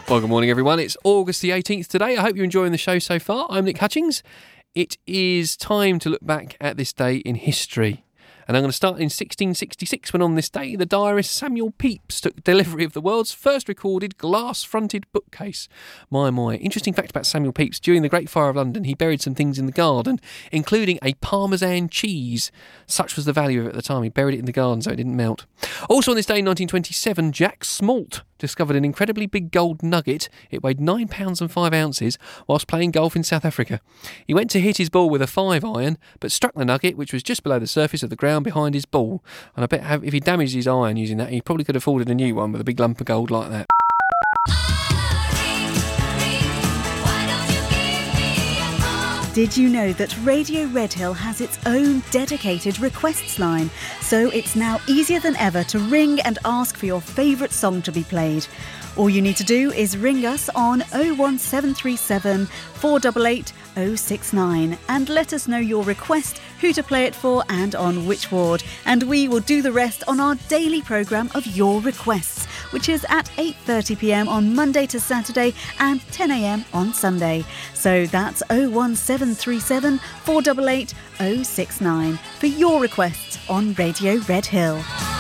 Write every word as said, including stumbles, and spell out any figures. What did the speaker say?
Well, good morning, everyone. It's August the eighteenth today. I hope you're enjoying the show so far. I'm Nick Hutchings. It is time to look back at this day in history. And I'm going to start in sixteen sixty-six, when on this day, the diarist Samuel Pepys took delivery of the world's first recorded glass-fronted bookcase. My, my. Interesting fact about Samuel Pepys. During the Great Fire of London, he buried some things in the garden, including a Parmesan cheese. Such was the value of it at the time. He buried it in the garden so it didn't melt. Also on this day in nineteen twenty-seven, Jack Smalt discovered an incredibly big gold nugget. It weighed nine pounds and five ounces whilst playing golf in South Africa. He went to hit his ball with a five iron, but struck the nugget, which was just below the surface of the ground behind his ball. And I bet if he damaged his iron using that, he probably could have afforded a new one with a big lump of gold like that. Did you know that Radio Redhill has its own dedicated requests line? So it's now easier than ever to ring and ask for your favourite song to be played. All you need to do is ring us on oh one seven three seven, four eight eight, oh six nine and let us know your request, who to play it for and on which ward. And we will do the rest on our daily programme of Your Requests, which is at eight thirty p m on Monday to Saturday and ten a m on Sunday. So that's oh one seven three seven, four eight eight, oh six nine for your requests on Radio Redhill.